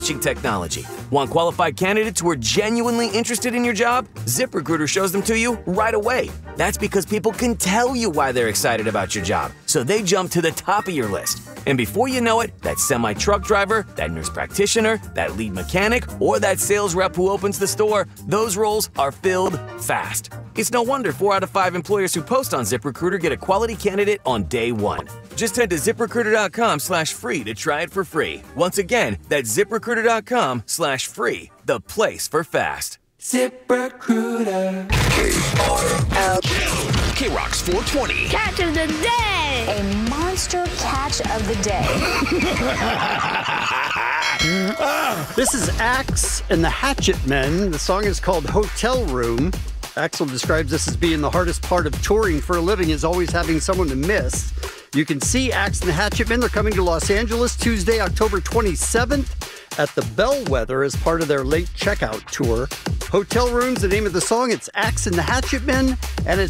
technology. Want qualified candidates who are genuinely interested in your job? ZipRecruiter shows them to you right away. That's because people can tell you why they're excited about your job, so they jump to the top of your list. And before you know it, that semi-truck driver, that nurse practitioner, that lead mechanic, or that sales rep who opens the store, those roles are filled fast. It's no wonder 4 out of 5 employers who post on ZipRecruiter get a quality candidate on day one. Just head to ZipRecruiter.com/free to try it for free. Once again, that's ZipRecruiter.com/free, the place for fast. ZipRecruiter. K-Rock's 420. Catch of the day. A monster catch of the day. This is Axe and the Hatchet Men. The song is called Hotel Room. Axl describes this as being the hardest part of touring for a living is always having someone to miss. You can see Axe and the Hatchet Men. They're coming to Los Angeles Tuesday, October 27th at the Bellwether as part of their late checkout tour. Hotel Room's the name of the song. It's Axe and the Hatchet Men, and it's